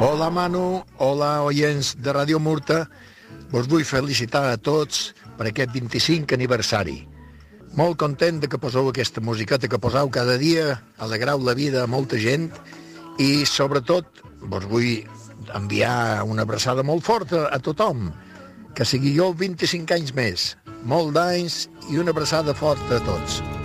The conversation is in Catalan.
Hola Manu, hola oients de Ràdio Murta. Vos vull felicitar a tots per aquest 25 aniversari. Molt content de que poseu aquesta musiqueta que poseu cada dia, alegrau la vida a molta gent i sobretot vos vull enviar una abraçada molt forta a tothom, que siguió 25 anys més, molt d'anys i una abraçada forta a tots.